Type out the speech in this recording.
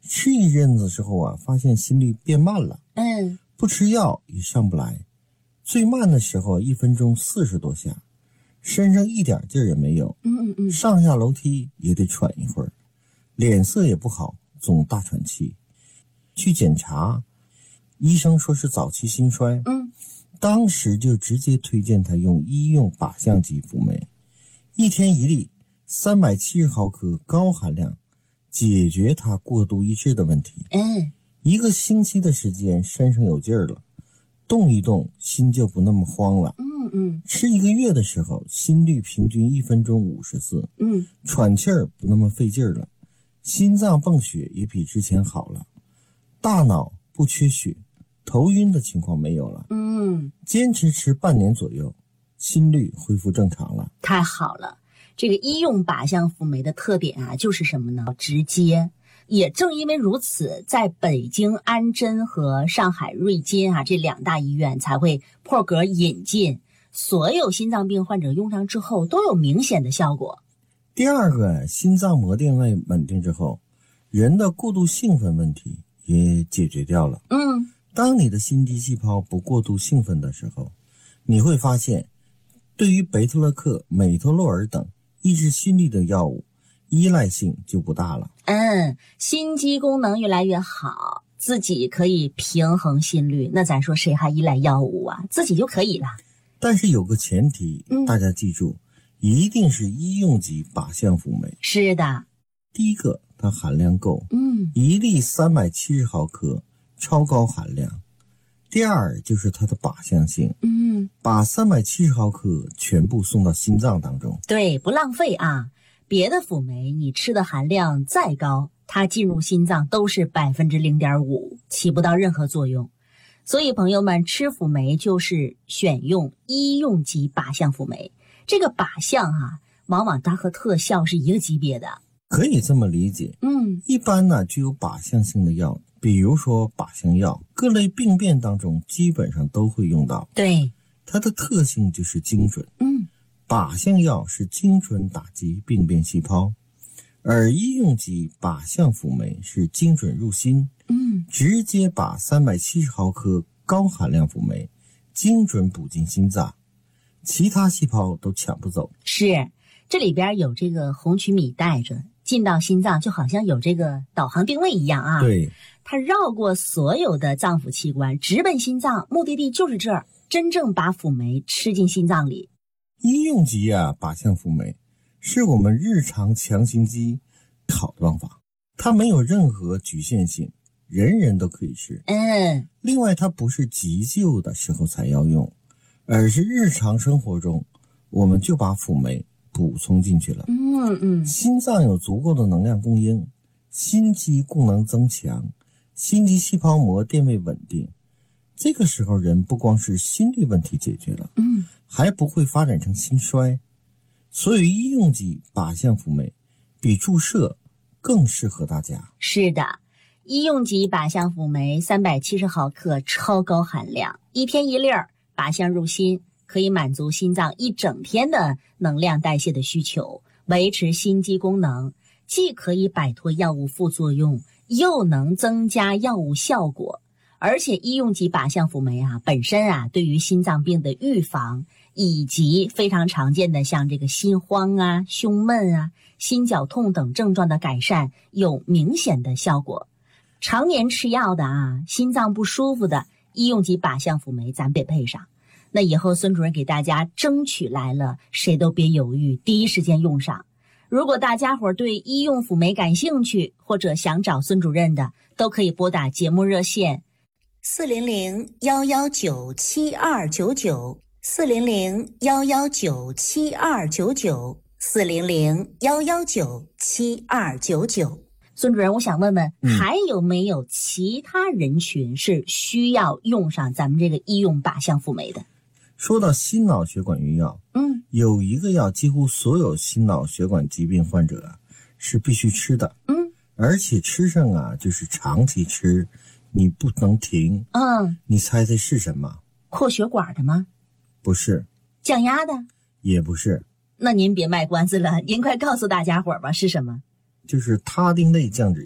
吃一阵子之后啊，发现心率变慢了，不吃药也上不来，最慢的时候1分钟40多下，身上一点劲儿也没有，上下楼梯也得喘一会儿，脸色也不好，总大喘气。去检查，医生说是早期心衰，当时就直接推荐他用医用靶向级辅酶，1天1粒，370毫克高含量，解决他过度抑制的问题。1个星期的时间，身上有劲儿了，动一动心就不那么慌了。吃1个月的时候，心率平均1分钟50次，喘气儿不那么费劲儿了，心脏泵血也比之前好了，大脑不缺血，头晕的情况没有了。坚持吃半年左右，心率恢复正常了。 太好了。这个医用靶向辅酶的特点啊，就是什么呢？直接。也正因为如此，在北京安贞和上海瑞金这2大医院才会破格引进，所有心脏病患者用上之后都有明显的效果。 第二个，心脏膜电位稳定之后，人的过度兴奋问题也解决掉了。当你的心肌细胞不过度兴奋的时候，你会发现对于贝特勒克、美托洛尔等抑制心率的药物依赖性就不大了。 心肌功能越来越好，自己可以平衡心率，那咱说谁还依赖药物啊？自己就可以了。 但是有个前提，大家记住，一定是医用级靶向辅酶。 是的。 第一个，它含量够，1粒370毫克，超高含量。第二就是它的靶向性，把370毫克全部送到心脏当中。 对，不浪费啊。别的辅酶你吃的含量再高，它进入心脏都是 0.5%， 起不到任何作用。所以朋友们，吃辅酶就是选用医用级靶向辅酶。这个靶向往往它和特效是一个级别的。 可以这么理解。一般呢具有靶向性的药，比如说靶向药，各类病变当中基本上都会用到。 对， 它的特性就是精准。靶向药是精准打击病变细胞，而医用级靶向辅酶是精准入心，直接把370毫克高含量辅酶精准补进心脏，其他细胞都抢不走。 是，这里边有这个红曲米带着进到心脏，就好像有这个导航定位一样啊。 对， 它绕过所有的脏腑器官，直奔心脏，目的地就是这儿，真正把辅酶吃进心脏里。 医用级靶向辅酶是我们日常强心肌好的方法，它没有任何局限性，人人都可以吃。另外它不是急救的时候才要用，而是日常生活中我们就把辅酶补充进去了。心脏有足够的能量供应，心肌功能增强，心肌细胞膜电位稳定，这个时候人不光是心率问题解决了，还不会发展成心衰。所以医用级靶向辅酶比注射更适合大家。 是的，医用级靶向辅酶370毫克，超高含量，1天1粒，靶向入心，可以满足心脏一整天的能量代谢的需求，维持心肌功能，既可以摆脱药物副作用，又能增加药物效果。而且医用级靶向辅酶本身对于心脏病的预防以及非常常见的像这个心慌胸闷心绞痛等症状的改善有明显的效果。常年吃药的心脏不舒服的，医用级靶向辅酶咱得配上。那以后孙主任给大家争取来了，谁都别犹豫，第一时间用上。如果大家伙对医用辅酶感兴趣，或者想找孙主任的，都可以拨打节目热线400-119-7299，400-119-7299，400-119-7299。孙主任，我想问问，还有没有其他人群是需要用上咱们这个医用靶向辅酶的？ 说到心脑血管用药，有一个药几乎所有心脑血管疾病患者是必须吃的，而且吃上就是长期吃，你不能停。你猜猜是什么？ 扩血管的吗？ 不是。 降压的？ 也不是。 那您别卖关子了，您快告诉大家伙吧，是什么？ 就是他汀类降脂